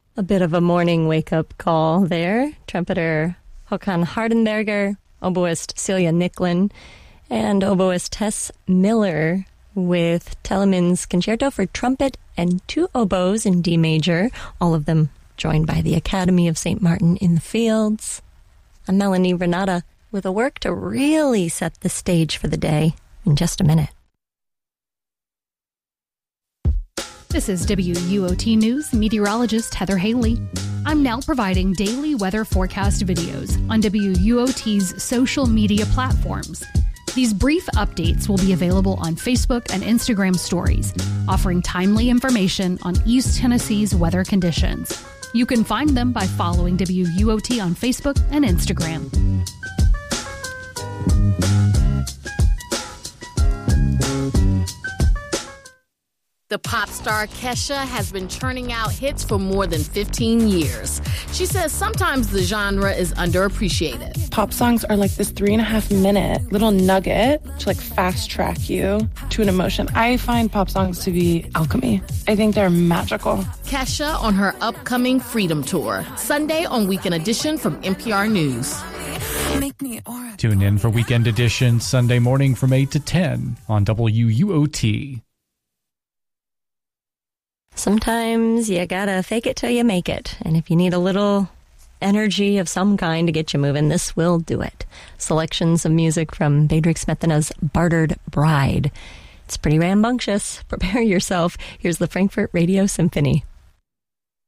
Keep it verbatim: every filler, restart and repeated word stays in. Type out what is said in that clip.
A bit of a morning wake-up call there. Trumpeter Håkan Hardenberger, oboist Celia Nicklin, and oboist Tess Miller with Telemann's Concerto for Trumpet and Two Oboes in D major, all of them joined by the Academy of Saint Martin in the Fields. I'm Melanie Renata with a work to really set the stage for the day in just a minute. This is W U O T News meteorologist Heather Haley. I'm now providing daily weather forecast videos on W U O T's social media platforms. These brief updates will be available on Facebook and Instagram stories, offering timely information on East Tennessee's weather conditions. You can find them by following W U O T on Facebook and Instagram. The pop star Kesha has been churning out hits for more than fifteen years. She says sometimes the genre is underappreciated. Pop songs are like this three and a half minute little nugget to like fast track you to an emotion. I find pop songs to be alchemy. I think they're magical. Kesha on her upcoming Freedom Tour, Sunday on Weekend Edition from N P R News. Tune in for Weekend Edition Sunday morning from eight to ten on W U O T. Sometimes you gotta fake it till you make it. And if you need a little energy of some kind to get you moving, this will do it. Selections of music from Bedřich Smetana's Bartered Bride. It's pretty rambunctious. Prepare yourself. Here's the Frankfurt Radio Symphony.